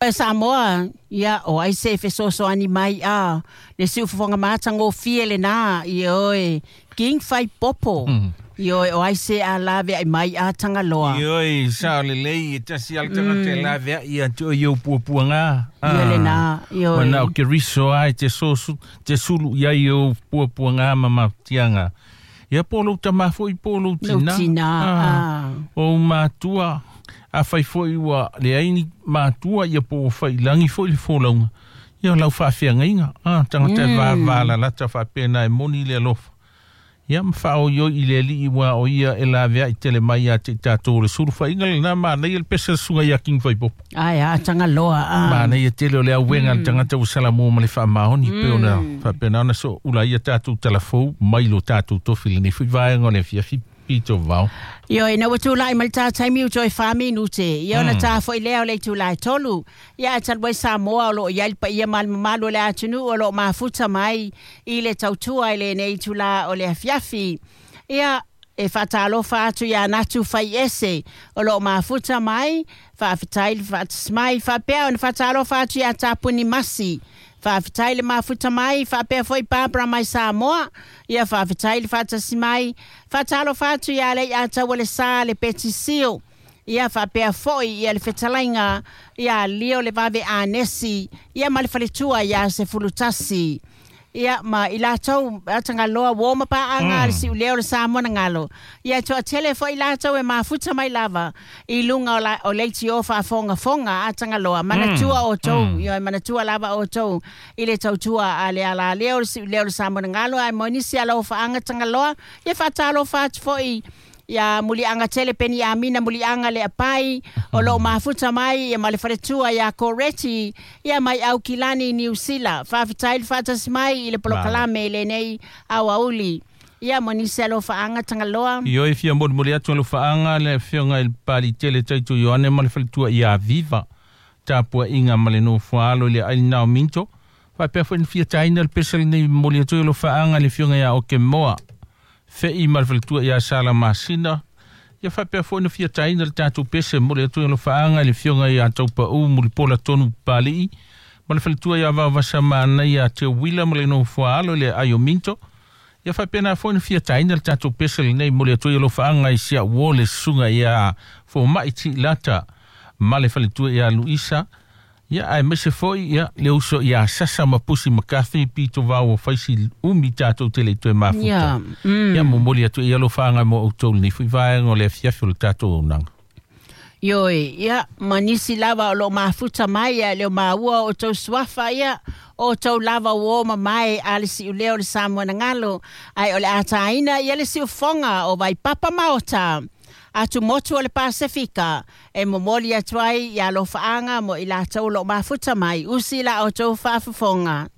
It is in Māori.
Pa Samoa, ia o ai se fesoso ani mai a. Le si ufonga matango fiele na, ioi, king fai popo. Ioi, o ai se a lave ai mai a tangaloa. Ioi, sao le lei, e tasi al tanga te lave i a tō iau puapuanga. Iole na, ioi. Wana o ke riso ai te sosu, te sulu ia iau puapuanga mama tianga. Ia polo tamafo i polo tina. Tina, O matua, a fai foi wa le aini matua ia po fai langi foi le folaunga. Ia lau whawhianga inga. Tanga te wāwala lata whapena e moni le alofa. Ia mwhao yo i le li iwa o ia e la vea i tele mai a te tātou le surufa. Inga le nā mānei il pesa sunga ia king fai popo. Ai, a tanga loa. Mānei e tele o le awenga tangata usala mua ma le wha mahoni. Peo na whapena ona so ula ia tātou talafou mailo tātou tofili ni fui vaenga le fiafi pito vau. Yo ina watu lai mal ta taimi u joy fami nute. Yo na ta foi leo le tu lai tolu. Ya talboi Samoa lo ya pa ia mal malo le atunu o lo mafuta mai i le tautua ile nei tu la o le fiafi. Ya e fatalo fatu ya natu fai ese o lo mafuta mai fa fitail fa smai fa pe on fatalo fatu ya tapuni masi. Fa fitaile mafuta mai fa pe foi papra mai Samoa ia fa fitaile fa tasimai fa talo fatu ia le ata wale sale petisio ia fa pe foi ia le fetalainga ia leo le vave anesi ia mal faletua ia se fulutasi ia ma ila tau atanga loa woma pa anga si leo le Samoa ngalo ia to tele foi ila tau e mafuta mai lava i lunga o leiti o fa fonga atanga loa manatua o tau ia manatua lava o tau ile tau tua ale ala leo le Samoa ngalo ai monisi ala o fa anga tanga loa ia fa talo fa foi ya muli anga tele peni amina muli anga le apai o lo mafuta mai ya male faretua ya koreti ya mai au kilani New Zealand fa fitail fatas mai ile polokalame le nei au auli ya moniselo fa anga tangaloa yo ifia mod muli atu lo fa anga le fionga il pali tele taitu yo ane male faretua ya viva tapua inga male no fualo le ai nao minto fa pe fo fia taina el pesel nei muli atu lo fa anga le fionga ya okemoa fe i malveltua ia sala masina ia fa pe fo no fia taina le tatu pese mo le tu lo faanga le fionga ia tau pa u mo le pola tonu pali malveltua ia va sama na ia te wila mo le no foalo le ayo minto ia fa pe na fo no fia taina le tatu pese le nei mo le tu lo faanga i sia wole sunga ia fo mai ti lata malveltua ia Luisa ia ai mese foi ia le uso ia sasa mapusi makathi pito vao faisi umi tato tele to mafuta ia momoli atu ia lo fanga mo auto ni fui vai ngo le fiafio tato nang yo ia manisi lava lo mafuta mai ia le maua o to swafa ia o to lava wo mai ali si leo le Samoa ngalo ai ole ataina ia le si fonga o vai papa maota atu motu o le Pasifika e momoli atuai ia lo faanga mo ila tau lo mafuta mai usi la o tau fafafonga.